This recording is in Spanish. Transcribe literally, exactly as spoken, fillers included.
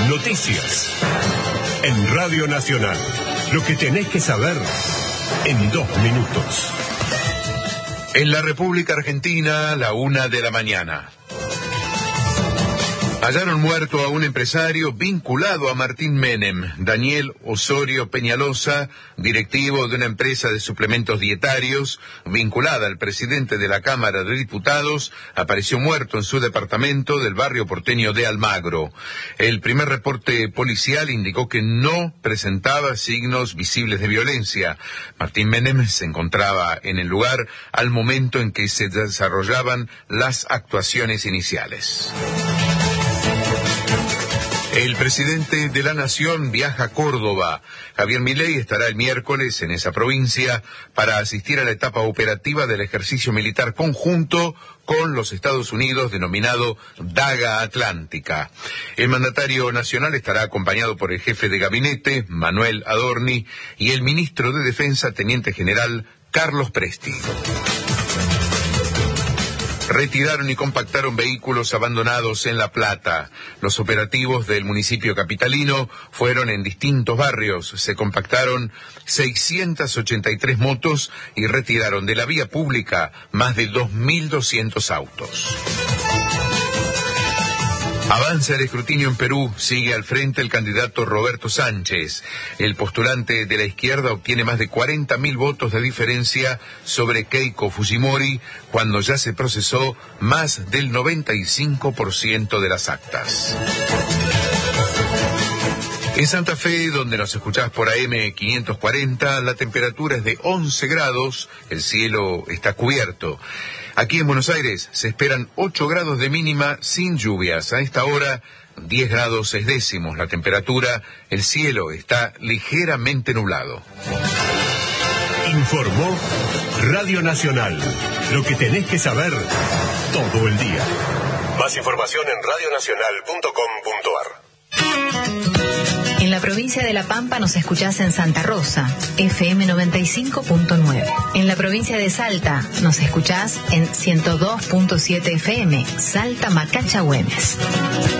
Noticias. En Radio Nacional. Lo que tenés que saber en dos minutos. En la República Argentina, la una de la mañana. Hallaron muerto a un empresario vinculado a Martín Menem, Daniel Osorio Peñalosa, directivo de una empresa de suplementos dietarios, vinculada al presidente de la Cámara de Diputados, apareció muerto en su departamento del barrio porteño de Almagro. El primer reporte policial indicó que no presentaba signos visibles de violencia. Martín Menem se encontraba en el lugar al momento en que se desarrollaban las actuaciones iniciales. El presidente de la Nación viaja a Córdoba. Javier Milei estará el miércoles en esa provincia para asistir a la etapa operativa del ejercicio militar conjunto con los Estados Unidos denominado Daga Atlántica. El mandatario nacional estará acompañado por el jefe de gabinete, Manuel Adorni, y el ministro de Defensa, teniente general Carlos Presti. Retiraron y compactaron vehículos abandonados en La Plata. Los operativos del municipio capitalino fueron en distintos barrios. Se compactaron seiscientas ochenta y tres motos y retiraron de la vía pública más de dos mil doscientos autos. Avanza el escrutinio en Perú, sigue al frente el candidato Roberto Sánchez. El postulante de la izquierda obtiene más de cuarenta mil votos de diferencia sobre Keiko Fujimori, cuando ya se procesó más del noventa y cinco por ciento de las actas. En Santa Fe, donde nos escuchás por A M quinientos cuarenta, la temperatura es de once grados, el cielo está cubierto. Aquí en Buenos Aires se esperan ocho grados de mínima sin lluvias. A esta hora, diez grados seis décimos la temperatura, el cielo está ligeramente nublado. Informó Radio Nacional. Lo que tenés que saber todo el día. Más información en radio nacional punto com punto a r. En la provincia de La Pampa nos escuchás en Santa Rosa, F M noventa y cinco punto nueve. En la provincia de Salta nos escuchás en ciento dos punto siete F M, Salta Macacha Güemes.